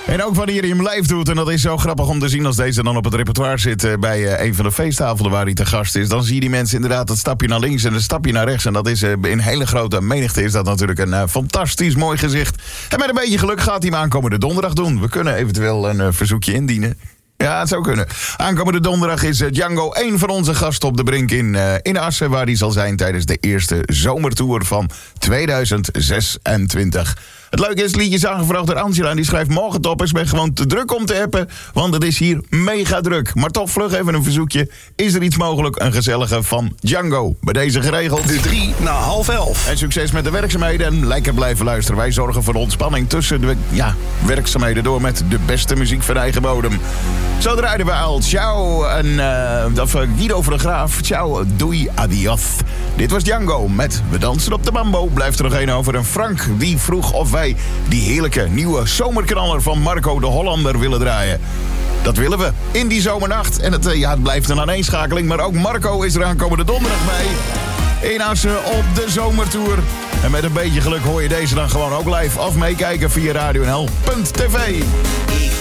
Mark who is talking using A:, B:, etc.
A: En ook wanneer hij hem live doet, en dat is zo grappig om te zien als deze dan op het repertoire zit bij een van de feesttafelen waar hij te gast is. Dan zie je die mensen inderdaad het stapje naar links en het stapje naar rechts. En dat is in hele grote menigte is dat natuurlijk een fantastisch mooi gezicht. En met een beetje geluk gaat hij hem aankomende donderdag doen. We kunnen eventueel een verzoekje indienen. Ja, het zou kunnen. Aankomende donderdag is Django een van onze gasten op de Brink in Assen, waar hij zal zijn tijdens de eerste zomertour van 2026. Het leuke is, het liedje is aangevraagd door Angela en die schrijft: morgen top, is ben gewoon te druk om te appen, want het is hier mega druk. Maar toch vlug even een verzoekje. Is er iets mogelijk? Een gezellige van Django. Bij deze geregeld.
B: De 3 na 10:30.
A: En succes met de werkzaamheden en lekker blijven luisteren. Wij zorgen voor ontspanning tussen de werkzaamheden door met de beste muziek van eigen bodem. Zo draaiden we al. Ciao. En Guido van der Graaf. Ciao. Doei. Adios. Dit was Django met We dansen op de bambo. Blijft er nog één over. En Frank die vroeg of wij die heerlijke nieuwe zomerknaller van Marco de Hollander willen draaien. Dat willen we in die zomernacht. En het blijft een aaneenschakeling. Maar ook Marco is er aankomende donderdag bij. In Assen op de zomertour. En met een beetje geluk hoor je deze dan gewoon ook live of meekijken via radionl.tv.